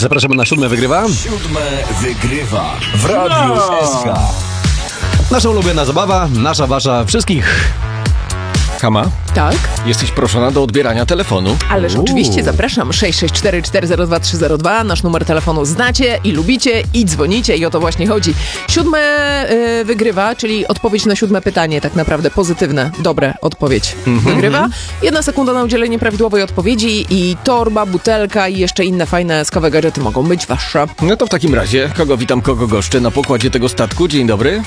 Zapraszamy na 7 wygrywa. 7 wygrywa w Radiu SK. Nasza ulubiona zabawa, nasza, wasza, wszystkich. Hama, Tak? jesteś proszona do odbierania telefonu. Ależ oczywiście zapraszam. 664 402 302. Nasz numer telefonu znacie i lubicie i dzwonicie i o to właśnie chodzi. 7 wygrywa, czyli odpowiedź na 7 pytanie, tak naprawdę pozytywne, dobre odpowiedź wygrywa. 1 sekunda na udzielenie prawidłowej odpowiedzi i torba, butelka i jeszcze inne fajne SK-owe gadżety mogą być wasze. No to w takim razie, kogo witam, kogo goszczę na pokładzie tego statku. Dzień dobry.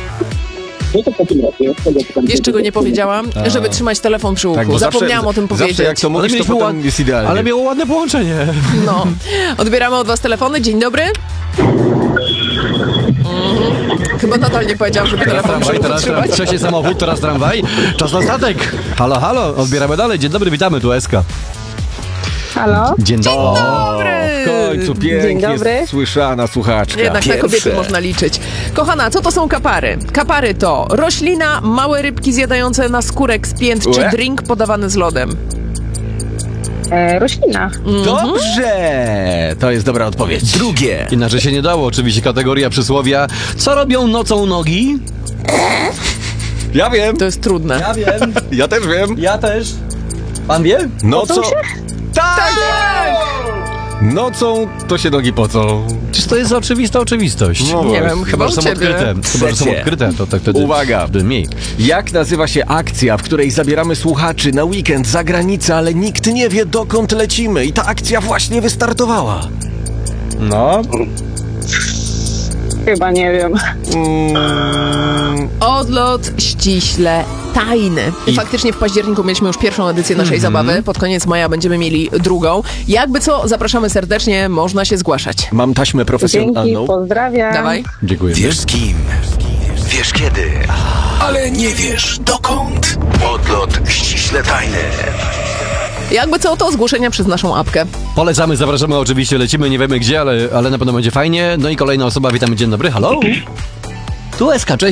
Jeszcze go nie powiedziałam, żeby trzymać telefon przy uchu. Tak, bo Zapomniałam o tym powiedzieć. Zawsze jak to mówisz, to mieliśmy potem jest idealnie. Ale miało ładne połączenie. No. Odbieramy od was telefony. Dzień dobry. Chyba nadal nie powiedziałam, żeby telefon przy uchu Teraz trzymać. wcześniej samochód, teraz tramwaj. Czas na statek. Halo, halo, odbieramy dalej. Dzień dobry, witamy, tu SK. Halo? Dzień dobry. Dobry. W końcu Dzień pięknie dobry. słyszana słuchaczka. Jednak na Pierwsze. kobiety można liczyć. Kochana, co to są kapary? Kapary to roślina, małe rybki zjadające naskórek z pięt, czy Ue. drink podawany z lodem. Roślina. Dobrze! To jest dobra odpowiedź. Drugie. Inaczej się nie dało, oczywiście kategoria przysłowia. Co robią nocą nogi? Ja wiem. To jest trudne. Ja wiem, Ja też wiem. ja też. Pan wie? Nocą... Tak! Nocą to się nogi pocą. Czyż to jest oczywista oczywistość? No Nie właśnie. wiem, chyba że u są ciebie. odkryte. Chyba, że są Trzecie. odkryte, to tak wtedy... Uwaga. Wtedy mniej. Jak nazywa się akcja, w której zabieramy słuchaczy na weekend za granicę, ale nikt nie wie, dokąd lecimy? I ta akcja właśnie wystartowała. No. Chyba nie wiem. Odlot ściśle tajny. I faktycznie w październiku mieliśmy już pierwszą edycję naszej zabawy. Pod koniec maja będziemy mieli drugą. Jakby co, zapraszamy serdecznie, można się zgłaszać. Mam taśmę Dzięki, profesjonalną. pozdrawiam. Dawaj. Dziękuję. Wiesz z kim? Wiesz kiedy? Ale nie wiesz dokąd. Odlot ściśle tajny. Jakby co, to zgłoszenia przez naszą apkę. Polecamy, zapraszamy, oczywiście lecimy, nie wiemy gdzie, ale na pewno będzie fajnie. No i kolejna osoba, witamy, dzień dobry, halo. Tu SK, cześć.